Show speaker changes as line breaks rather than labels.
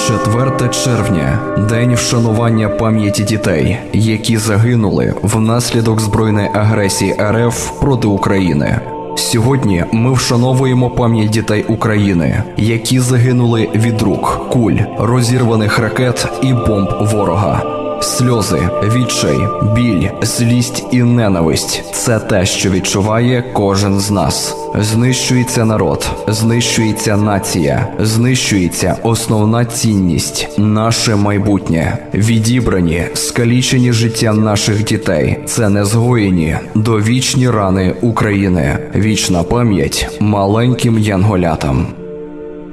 4 червня – день вшанування пам'яті дітей, які загинули внаслідок збройної агресії РФ проти України. Сьогодні ми вшановуємо пам'ять дітей України, які загинули від рук, куль, розірваних ракет і бомб ворога. Сльози, відчай, біль, злість і ненависть – це те, що відчуває кожен з нас. Знищується народ, знищується нація, знищується основна цінність – наше майбутнє. Відібрані, скалічені життя наших дітей – це незгоєні, довічні рани України. Вічна пам'ять маленьким янголятам.